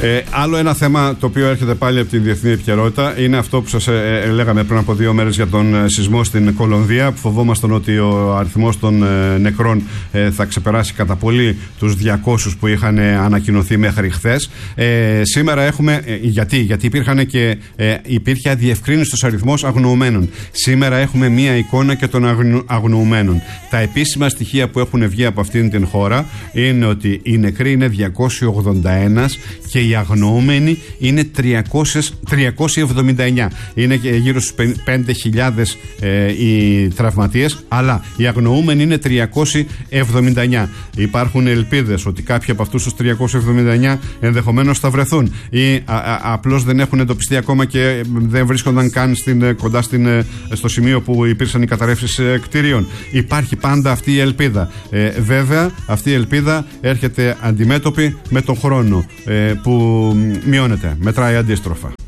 Άλλο ένα θέμα το οποίο έρχεται πάλι από την διεθνή επικαιρότητα είναι αυτό που σας λέγαμε πριν από 2 μέρες για τον σεισμό στην Κολομβία, που φοβόμασταν ότι ο αριθμός των νεκρών θα ξεπεράσει κατά πολύ τους 200 που είχαν ανακοινωθεί μέχρι χθες. Σήμερα έχουμε, γιατί υπήρχε αδιευκρίνιστος αριθμός αγνοωμένων. Σήμερα έχουμε μία εικόνα και των αγνοωμένων. Τα επίσημα στοιχεία που έχουν βγει από αυτήν την χώρα είναι ότι οι νεκροί είναι 281 και οι αγνοούμενοι είναι 379. Είναι γύρω στους 5.000 οι τραυματίες, αλλά οι αγνοούμενοι είναι 379. Υπάρχουν ελπίδες ότι κάποιοι από αυτούς τους 379 ενδεχομένως θα βρεθούν ή απλώς δεν έχουν εντοπιστεί ακόμα και δεν βρίσκονταν καν κοντά στο σημείο που υπήρξαν οι καταρρεύσεις κτίριων. Υπάρχει πάντα αυτή η ελπίδα. Βέβαια, αυτή η ελπίδα έρχεται αντιμέτωπη με τον χρόνο που μειώνεται, μετράει αντίστροφα.